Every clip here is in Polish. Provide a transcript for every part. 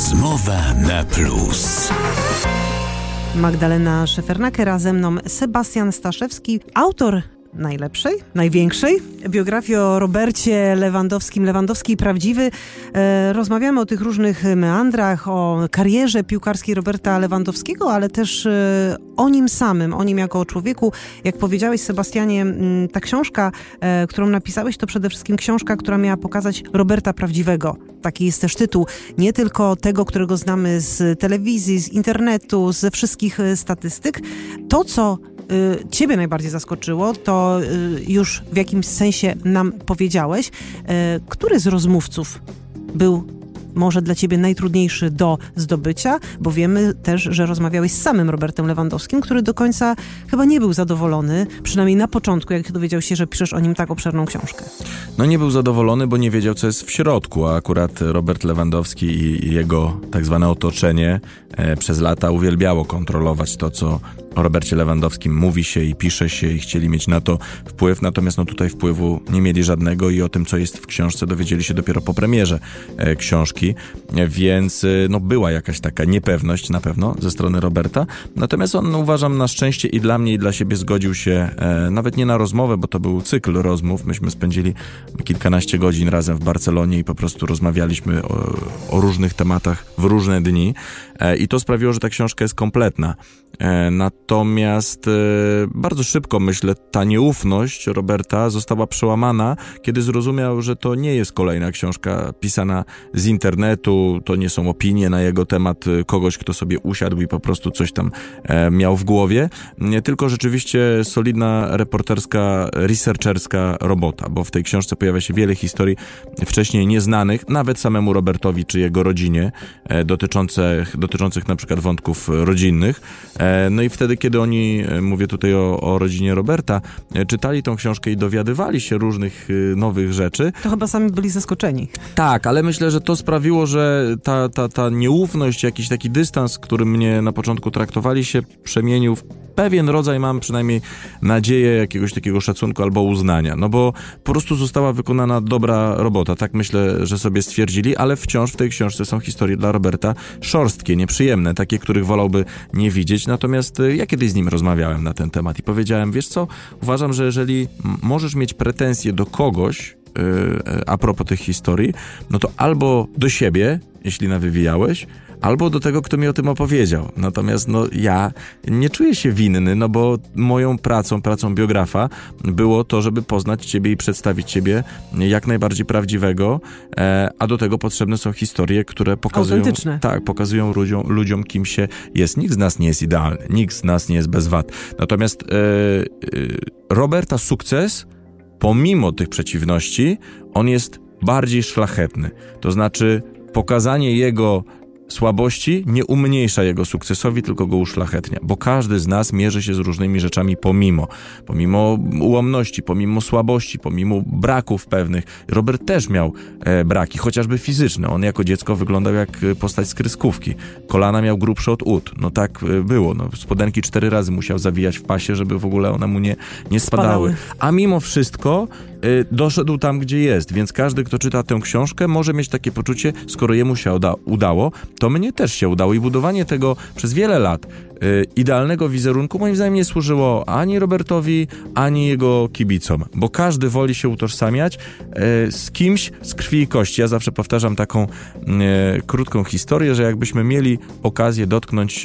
Rozmowa na plus. Magdalena Szefernaker, a ze mną Sebastian Staszewski, autor najlepszej, największej biografii o Robercie Lewandowskim. Lewandowski prawdziwy. Rozmawiamy o tych różnych meandrach, o karierze piłkarskiej Roberta Lewandowskiego, ale też o nim samym, o nim jako o człowieku. Jak powiedziałeś, Sebastianie, ta książka, którą napisałeś, to przede wszystkim książka, która miała pokazać Roberta prawdziwego. Taki jest też tytuł. Nie tylko tego, którego znamy z telewizji, z internetu, ze wszystkich statystyk. To, co Ciebie najbardziej zaskoczyło, to już w jakimś sensie nam powiedziałeś. Który z rozmówców był może dla Ciebie najtrudniejszy do zdobycia? Bo wiemy też, że rozmawiałeś z samym Robertem Lewandowskim, który do końca chyba nie był zadowolony, przynajmniej na początku, jak dowiedział się, że piszesz o nim tak obszerną książkę. No nie był zadowolony, bo nie wiedział, co jest w środku, a akurat Robert Lewandowski i jego tak zwane otoczenie przez lata uwielbiało kontrolować to, co o Robercie Lewandowskim mówi się i pisze się i chcieli mieć na to wpływ, natomiast tutaj wpływu nie mieli żadnego i o tym, co jest w książce, dowiedzieli się dopiero po premierze książki, więc była jakaś taka niepewność na pewno ze strony Roberta, natomiast on, uważam, na szczęście i dla mnie i dla siebie zgodził się nawet nie na rozmowę, bo to był cykl rozmów, myśmy spędzili kilkanaście godzin razem w Barcelonie i po prostu rozmawialiśmy o różnych tematach w różne dni i to sprawiło, że ta książka jest kompletna. Natomiast bardzo szybko, myślę, ta nieufność Roberta została przełamana, kiedy zrozumiał, że to nie jest kolejna książka pisana z internetu, to nie są opinie na jego temat kogoś, kto sobie usiadł i po prostu coś tam miał w głowie, tylko rzeczywiście solidna reporterska, researcherska robota, bo w tej książce pojawia się wiele historii wcześniej nieznanych, nawet samemu Robertowi czy jego rodzinie, dotyczących na przykład wątków rodzinnych. No i wtedy, kiedy oni, mówię tutaj o rodzinie Roberta, czytali tą książkę i dowiadywali się różnych nowych rzeczy. To chyba sami byli zaskoczeni. Tak, ale myślę, że to sprawiło, że ta nieufność, jakiś taki dystans, który mnie na początku traktowali, się przemienił w pewien rodzaj, mam przynajmniej nadzieję, jakiegoś takiego szacunku albo uznania. No bo po prostu została wykonana dobra robota. Tak myślę, że sobie stwierdzili, ale wciąż w tej książce są historie dla Roberta szorstkie, nieprzyjemne, takie, których wolałby nie widzieć. Natomiast ja kiedyś z nim rozmawiałem na ten temat i powiedziałem, wiesz co, uważam, że jeżeli możesz mieć pretensje do kogoś, a propos tych historii, no to albo do siebie, jeśli nawywijałeś, albo do tego, kto mi o tym opowiedział. Natomiast ja nie czuję się winny, bo moją pracą pracą było to, żeby poznać Ciebie i przedstawić Ciebie jak najbardziej prawdziwego, a do tego potrzebne są historie, które pokazują... Autentyczne. Tak, pokazują ludziom, kim się jest. Nikt z nas nie jest idealny, nikt z nas nie jest bez wad. Natomiast Roberta sukces, pomimo tych przeciwności, on jest bardziej szlachetny. To znaczy pokazanie jego słabości nie umniejsza jego sukcesowi, tylko go uszlachetnia, bo każdy z nas mierzy się z różnymi rzeczami pomimo ułomności, pomimo słabości, pomimo braków pewnych. Robert też miał braki, chociażby fizyczne. On jako dziecko wyglądał jak postać z kreskówki. Kolana miał grubsze od ud. Tak było. Spodenki 4 razy musiał zawijać w pasie, żeby w ogóle one mu nie spadały. A mimo wszystko doszedł tam, gdzie jest, więc każdy, kto czyta tę książkę, może mieć takie poczucie, skoro jemu się udało, to mnie też się udało i budowanie tego przez wiele lat idealnego wizerunku moim zdaniem nie służyło ani Robertowi, ani jego kibicom, bo każdy woli się utożsamiać z kimś z krwi i kości. Ja zawsze powtarzam taką krótką historię, że jakbyśmy mieli okazję dotknąć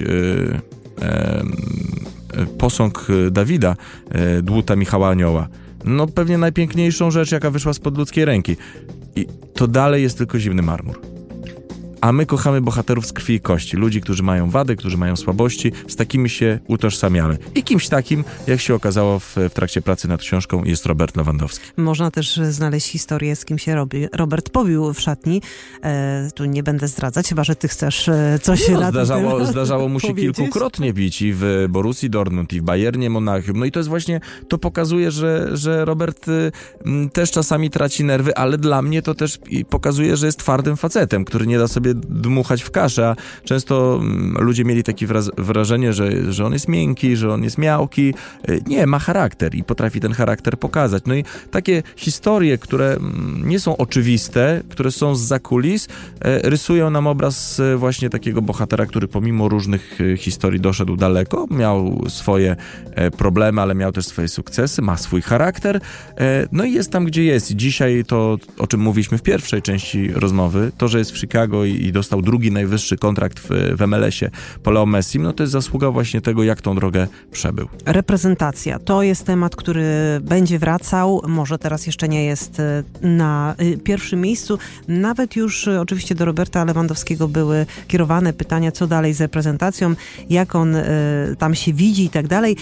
posąg Dawida, dłuta Michała Anioła, pewnie najpiękniejszą rzecz, jaka wyszła spod ludzkiej ręki. I to dalej jest tylko zimny marmur. A my kochamy bohaterów z krwi i kości. Ludzi, którzy mają wady, którzy mają słabości. Z takimi się utożsamiamy. I kimś takim, jak się okazało w trakcie pracy nad książką, jest Robert Lewandowski. Można też znaleźć historię, z kim się Robert pobił w szatni. Tu nie będę zdradzać, chyba że ty chcesz coś na zdarzało mu się powiedzieć? Kilkukrotnie bić i w Borussii Dortmund, i w Bayernie Monachium. I to jest właśnie, to pokazuje, że Robert też czasami traci nerwy, ale dla mnie to też pokazuje, że jest twardym facetem, który nie da sobie dmuchać w kaszę, a często ludzie mieli takie wrażenie, że on jest miękki, że on jest miałki. Nie, ma charakter i potrafi ten charakter pokazać. No i takie historie, które nie są oczywiste, które są zza kulis, rysują nam obraz właśnie takiego bohatera, który pomimo różnych historii doszedł daleko, miał swoje problemy, ale miał też swoje sukcesy, ma swój charakter, no i jest tam, gdzie jest. I dzisiaj to, o czym mówiliśmy w pierwszej części rozmowy, to, że jest w Chicago i dostał drugi najwyższy kontrakt w MLS-ie po Leo Messim, no to jest zasługa właśnie tego, jak tą drogę przebył. Reprezentacja. To jest temat, który będzie wracał. Może teraz jeszcze nie jest na pierwszym miejscu. Nawet już oczywiście do Roberta Lewandowskiego były kierowane pytania, co dalej z reprezentacją, jak on tam się widzi i tak dalej.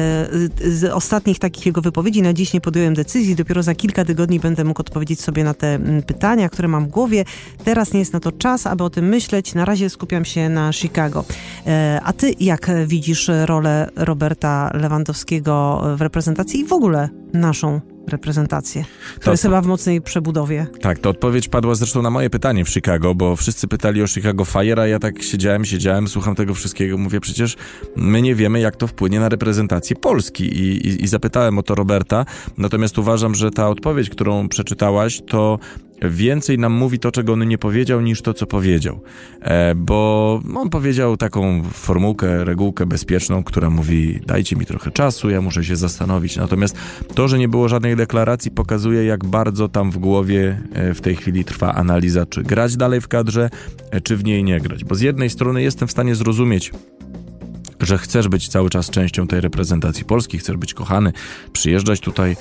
Z ostatnich takich jego wypowiedzi na dziś nie podjąłem decyzji. Dopiero za kilka tygodni będę mógł odpowiedzieć sobie na te pytania, które mam w głowie. Teraz nie jest na to czas, aby o tym myśleć. Na razie skupiam się na Chicago. A ty jak widzisz rolę Roberta Lewandowskiego w reprezentacji i w ogóle naszą reprezentację, która jest chyba w mocnej przebudowie? Tak, to odpowiedź padła zresztą na moje pytanie w Chicago, bo wszyscy pytali o Chicago Fire, a ja tak siedziałem, słucham tego wszystkiego, mówię, przecież my nie wiemy, jak to wpłynie na reprezentację Polski i zapytałem o to Roberta, natomiast uważam, że ta odpowiedź, którą przeczytałaś, to więcej nam mówi to, czego on nie powiedział, niż to, co powiedział. Bo on powiedział taką formułkę, regułkę bezpieczną, która mówi, dajcie mi trochę czasu, ja muszę się zastanowić. Natomiast to, że nie było żadnej deklaracji, pokazuje, jak bardzo tam w głowie w tej chwili trwa analiza, czy grać dalej w kadrze, czy w niej nie grać. Bo z jednej strony jestem w stanie zrozumieć, że chcesz być cały czas częścią tej reprezentacji Polski, chcesz być kochany, przyjeżdżać tutaj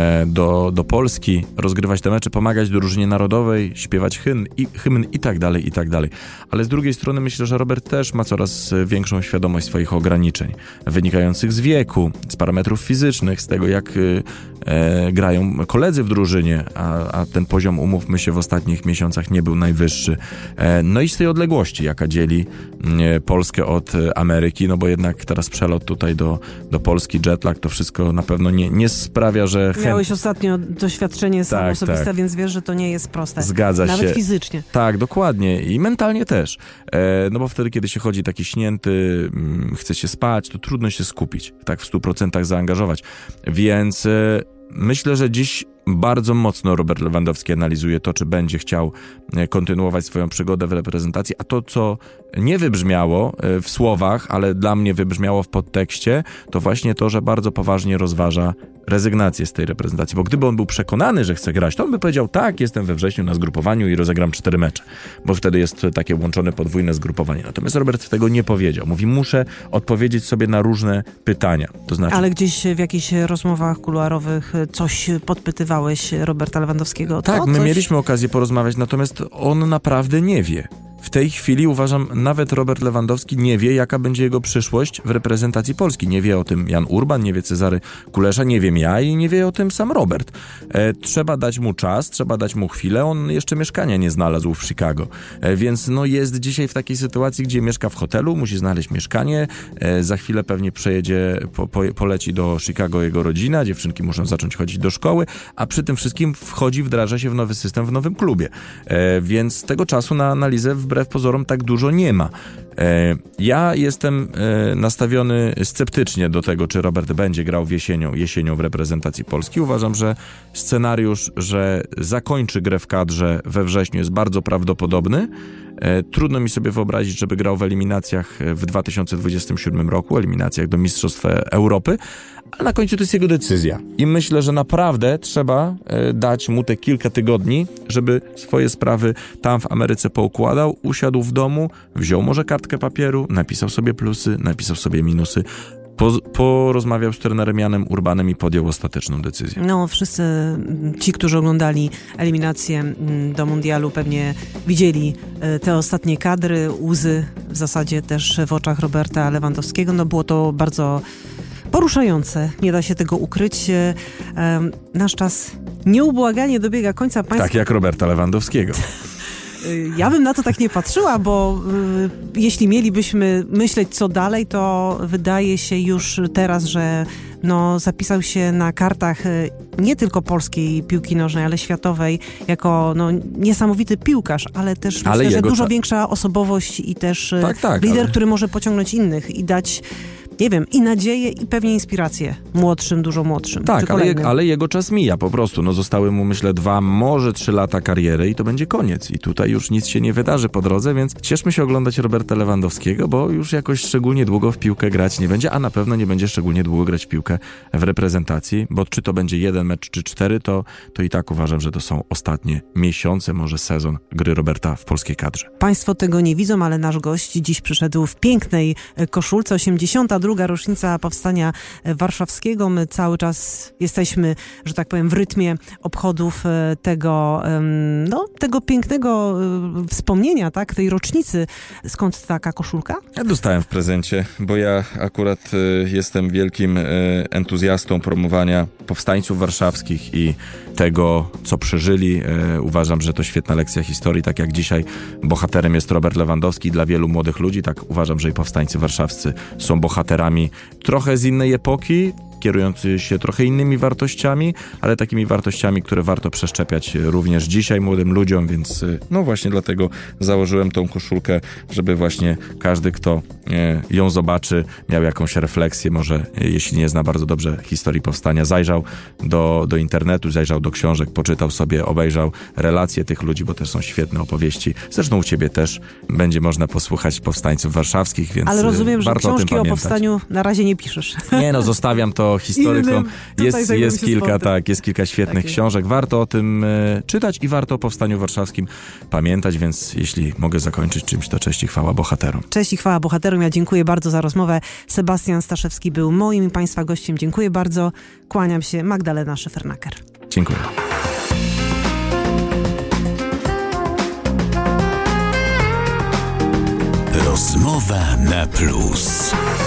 do Polski, rozgrywać te mecze, pomagać drużynie narodowej, śpiewać hymn i tak dalej, i tak dalej. Ale z drugiej strony myślę, że Robert też ma coraz większą świadomość swoich ograniczeń, wynikających z wieku, z parametrów fizycznych, z tego, jak grają koledzy w drużynie, a ten poziom, umówmy się, w ostatnich miesiącach nie był najwyższy. No i z tej odległości, jaka dzieli Polskę od Ameryki, no bo jednak teraz przelot tutaj do Polski, jetlag, to wszystko na pewno nie sprawia, że... Miałeś ostatnio doświadczenie sam osobiste, tak. Więc wiesz, że to nie jest proste. Zgadza się. Nawet fizycznie. Tak, dokładnie. I mentalnie też. No bo wtedy, kiedy się chodzi taki śnięty, chce się spać, to trudno się skupić, tak w 100% zaangażować. Więc myślę, że dziś bardzo mocno Robert Lewandowski analizuje to, czy będzie chciał kontynuować swoją przygodę w reprezentacji, a to, co nie wybrzmiało w słowach, ale dla mnie wybrzmiało w podtekście, to właśnie to, że bardzo poważnie rozważa rezygnację z tej reprezentacji, bo gdyby on był przekonany, że chce grać, to on by powiedział, tak, jestem we wrześniu na zgrupowaniu i rozegram 4 mecze, bo wtedy jest takie łączone podwójne zgrupowanie. Natomiast Robert tego nie powiedział. Mówi, muszę odpowiedzieć sobie na różne pytania. To znaczy... Ale gdzieś w jakichś rozmowach kuluarowych coś podpytywałeś Roberta Lewandowskiego? Tak, my mieliśmy okazję porozmawiać, natomiast on naprawdę nie wie. W tej chwili uważam, nawet Robert Lewandowski nie wie, jaka będzie jego przyszłość w reprezentacji Polski. Nie wie o tym Jan Urban, nie wie Cezary Kulesza, nie wiem ja i nie wie o tym sam Robert. Trzeba dać mu czas, trzeba dać mu chwilę. On jeszcze mieszkania nie znalazł w Chicago. Więc jest dzisiaj w takiej sytuacji, gdzie mieszka w hotelu, musi znaleźć mieszkanie. Za chwilę pewnie przejedzie, poleci do Chicago jego rodzina, dziewczynki muszą zacząć chodzić do szkoły, a przy tym wszystkim wdraża się w nowy system w nowym klubie. Więc tego czasu na analizę wbrew pozorom tak dużo nie ma. Ja jestem nastawiony sceptycznie do tego, czy Robert będzie grał jesienią w reprezentacji Polski. Uważam, że scenariusz, że zakończy grę w kadrze we wrześniu, jest bardzo prawdopodobny. Trudno mi sobie wyobrazić, żeby grał w eliminacjach w 2027 roku, eliminacjach do Mistrzostw Europy, ale na końcu to jest jego decyzja. I myślę, że naprawdę trzeba dać mu te kilka tygodni, żeby swoje sprawy tam w Ameryce poukładał, usiadł w domu, wziął może kartkę papieru, napisał sobie plusy, napisał sobie minusy, porozmawiał z trenerem Janem Urbanem i podjął ostateczną decyzję. No, wszyscy ci, którzy oglądali eliminację do mundialu, pewnie widzieli te ostatnie kadry, łzy w zasadzie też w oczach Roberta Lewandowskiego. No, było to bardzo poruszające, nie da się tego ukryć. Nasz czas nieubłaganie dobiega końca. Tak jak Roberta Lewandowskiego. Ja bym na to tak nie patrzyła, bo jeśli mielibyśmy myśleć co dalej, to wydaje się już teraz, że zapisał się na kartach nie tylko polskiej piłki nożnej, ale światowej, jako niesamowity piłkarz, ale też myślę, że dużo większa osobowość i też lider, który może pociągnąć innych i dać, nie wiem, i nadzieję, i pewnie inspirację młodszym, dużo młodszym. Tak, ale jego czas mija po prostu. Zostały mu, myślę, 2, może 3 lata kariery i to będzie koniec. I tutaj już nic się nie wydarzy po drodze, więc cieszmy się oglądać Roberta Lewandowskiego, bo już jakoś szczególnie długo w piłkę grać nie będzie, a na pewno nie będzie szczególnie długo grać w piłkę w reprezentacji, bo czy to będzie 1 mecz, czy 4, to i tak uważam, że to są ostatnie miesiące, może sezon gry Roberta w polskiej kadrze. Państwo tego nie widzą, ale nasz gość dziś przyszedł w pięknej koszulce. 82. rocznica Powstania Warszawskiego. My cały czas jesteśmy, że tak powiem, w rytmie obchodów tego pięknego wspomnienia, tak, tej rocznicy. Skąd taka koszulka? Ja dostałem w prezencie, bo ja akurat jestem wielkim entuzjastą promowania powstańców warszawskich i tego, co przeżyli. Uważam, że to świetna lekcja historii, tak jak dzisiaj bohaterem jest Robert Lewandowski dla wielu młodych ludzi, tak uważam, że i powstańcy warszawscy są bohaterami trochę z innej epoki, kierujący się trochę innymi wartościami, ale takimi wartościami, które warto przeszczepiać również dzisiaj młodym ludziom, więc właśnie dlatego założyłem tą koszulkę, żeby właśnie każdy, kto ją zobaczy, miał jakąś refleksję, może jeśli nie zna bardzo dobrze historii powstania, zajrzał do internetu, zajrzał do książek, poczytał sobie, obejrzał relacje tych ludzi, bo też są świetne opowieści. Zresztą u ciebie też będzie można posłuchać powstańców warszawskich, więc ale rozumiem, że książki o powstaniu na razie nie piszesz. Nie, zostawiam to historykom. Jest kilka świetnych książek. Warto o tym czytać i warto o Powstaniu Warszawskim pamiętać, więc jeśli mogę zakończyć czymś, to cześć i chwała bohaterom. Cześć i chwała bohaterom. Ja dziękuję bardzo za rozmowę. Sebastian Staszewski był moim i Państwa gościem. Dziękuję bardzo. Kłaniam się. Magdalena Szyfernaker. Dziękuję. Rozmowa na plus.